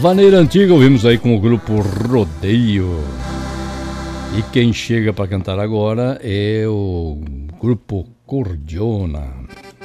Vaneira Antiga, ouvimos aí com o grupo Rodeio. E quem chega para cantar agora é o grupo Cordiona.